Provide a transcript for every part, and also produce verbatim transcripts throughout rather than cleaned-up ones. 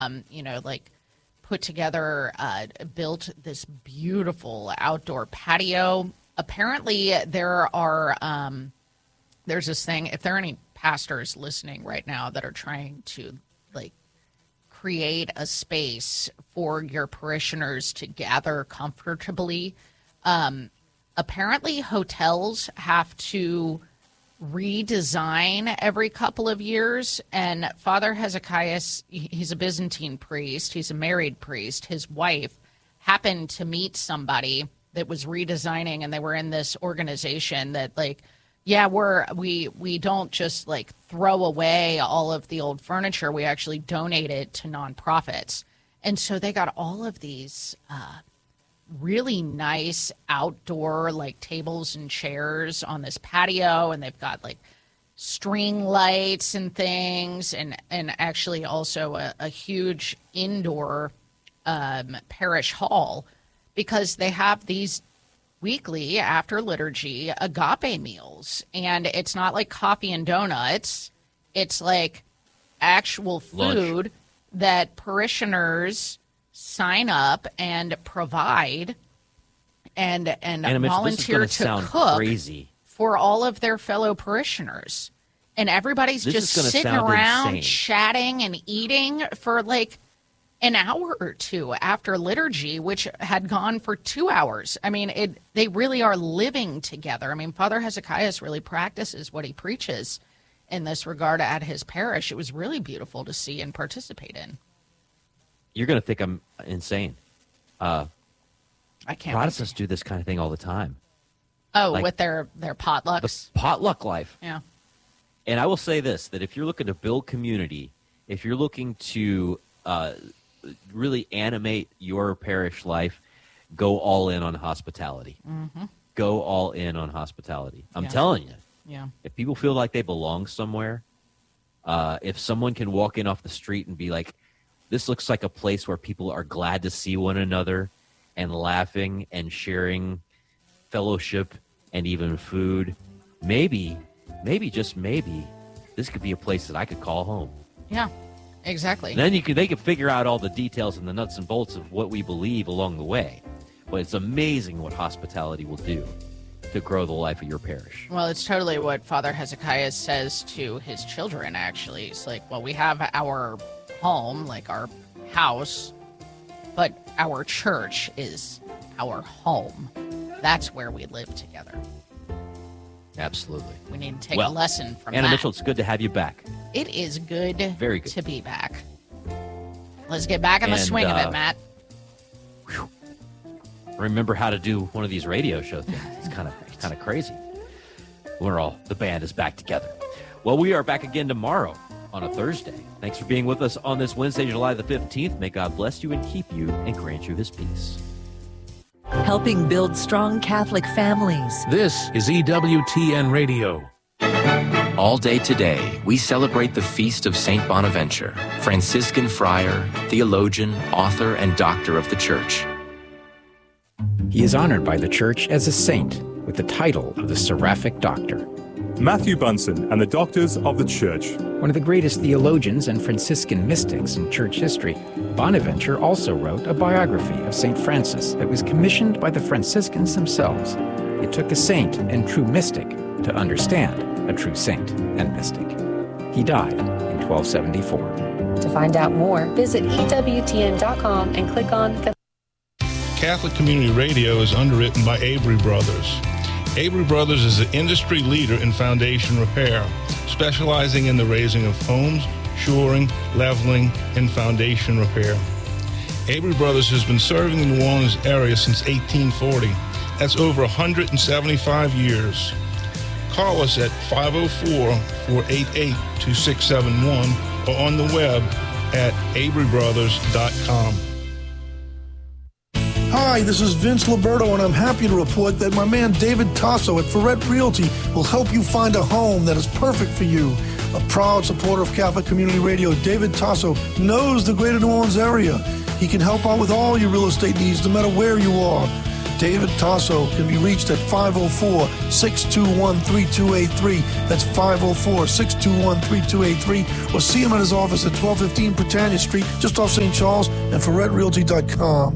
um, you know, like put together, uh, built this beautiful outdoor patio. Apparently, there are um, there's this thing. If there are any pastors listening right now that are trying to like create a space for your parishioners to gather comfortably, um, apparently hotels have to redesign every couple of years, and Father Hezekiah, he's a Byzantine priest, he's a married priest. His wife happened to meet somebody that was redesigning, and they were in this organization that like, yeah, we're we we don't just like throw away all of the old furniture, we actually donate it to nonprofits. And so they got all of these uh really nice outdoor like tables and chairs on this patio, and they've got like string lights and things, and and actually also a, a huge indoor um, parish hall, because they have these weekly after liturgy agape meals, and it's not like coffee and donuts, it's like actual food Lunch. That parishioners sign up and provide and and, and volunteer to cook crazy. For all of their fellow parishioners. And everybody's this just sitting around insane. Chatting and eating for like an hour or two after liturgy, which had gone for two hours. I mean, it they really are living together. I mean, Father Hezekiah really practices what he preaches in this regard at his parish. It was really beautiful to see and participate in. You're going to think I'm insane. Uh, I can't. Protestants do this kind of thing all the time. Oh, like with their, their potlucks? The potluck life. Yeah. And I will say this, that if you're looking to build community, if you're looking to uh, really animate your parish life, go all in on hospitality. Mm-hmm. Go all in on hospitality. I'm yeah. telling you. Yeah. If people feel like they belong somewhere, uh, if someone can walk in off the street and be like, this looks like a place where people are glad to see one another and laughing and sharing fellowship and even food, maybe, maybe, just maybe, this could be a place that I could call home. Yeah, exactly. And then you can, they can figure out all the details and the nuts and bolts of what we believe along the way. But it's amazing what hospitality will do to grow the life of your parish. Well, it's totally what Father Hezekiah says to his children, actually. It's like, well, we have our home, like our house, but our church is our home. That's where we live together. Absolutely. We need to take well, a lesson from Anna that. Mitchell, it's good to have you back. It is good, Very good to be back. Let's get back in and, the swing uh, of it, Matt. Whew. Remember how to do one of these radio show things. It's kind of kind of crazy. We're all, the band is back together. Well, we are back again tomorrow on a Thursday. Thanks for being with us on this Wednesday, July the fifteenth. May God bless you and keep you and grant you his peace. Helping build strong Catholic families. This is E W T N Radio. All day today, we celebrate the feast of Saint Bonaventure, Franciscan friar, theologian, author, and doctor of the Church. He is honored by the Church as a saint with the title of the Seraphic Doctor. Matthew Bunson and the Doctors of the Church. One of the greatest theologians and Franciscan mystics in church history, Bonaventure also wrote a biography of Saint Francis that was commissioned by the Franciscans themselves. It took a saint and true mystic to understand a true saint and mystic. He died in twelve seventy-four. To find out more, visit E W T N dot com and click on the Catholic Community Radio is underwritten by Avery Brothers. Avery Brothers is the industry leader in foundation repair, specializing in the raising of homes, shoring, leveling, and foundation repair. Avery Brothers has been serving the New Orleans area since eighteen forty. That's over one hundred seventy-five years. Call us at five oh four, four eight eight, two six seven one or on the web at avery brothers dot com. Hi, this is Vince Liberto, and I'm happy to report that my man David Tasso at Ferret Realty will help you find a home that is perfect for you. A proud supporter of Catholic Community Radio, David Tasso knows the greater New Orleans area. He can help out with all your real estate needs, no matter where you are. David Tasso can be reached at five oh four, six two one, three two eight three. That's five oh four, six two one, three two eight three. Or see him at his office at twelve fifteen Britannia Street, just off Saint Charles, and ferret realty dot com.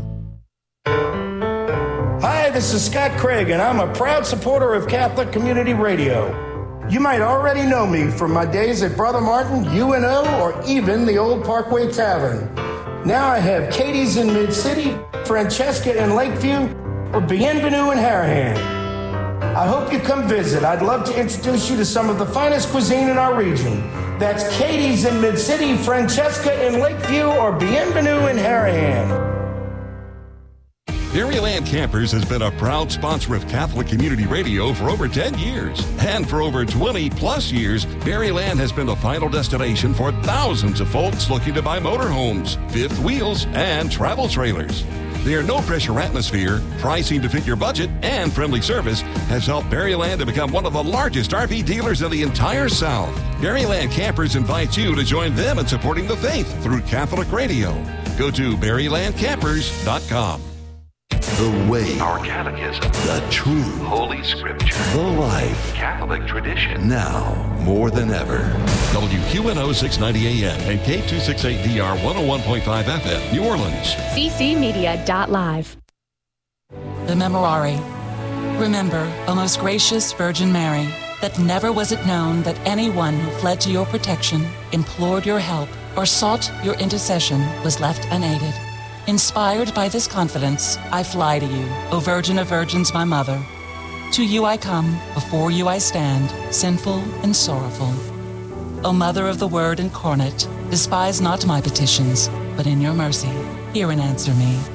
Hi, this is Scott Craig, and I'm a proud supporter of Catholic Community Radio. You might already know me from my days at Brother Martin, U N O, or even the Old Parkway Tavern. Now I have Katie's in Mid-City, Francesca in Lakeview, or Bienvenue in Harahan. I hope you come visit. I'd love to introduce you to some of the finest cuisine in our region. That's Katie's in Mid-City, Francesca in Lakeview, or Bienvenue in Harahan. Berryland Campers has been a proud sponsor of Catholic Community Radio for over ten years. And for over twenty plus years, Berryland has been the final destination for thousands of folks looking to buy motorhomes, fifth wheels, and travel trailers. Their no-pressure atmosphere, pricing to fit your budget, and friendly service has helped Berryland to become one of the largest R V dealers in the entire South. Berryland Campers invites you to join them in supporting the faith through Catholic Radio. Go to berryland campers dot com. The way, our catechism, the truth, Holy Scripture, the life, Catholic tradition. Now more than ever. W Q N O six ninety A M and K two sixty-eight D R one oh one point five F M, New Orleans. c c media dot live. The Memorare. Remember, O most gracious Virgin Mary, that never was it known that anyone who fled to your protection, implored your help, or sought your intercession was left unaided. Inspired by this confidence, I fly to you, O Virgin of Virgins, my Mother. To you I come, before you I stand, sinful and sorrowful. O Mother of the Word incarnate, despise not my petitions, but in your mercy, hear and answer me.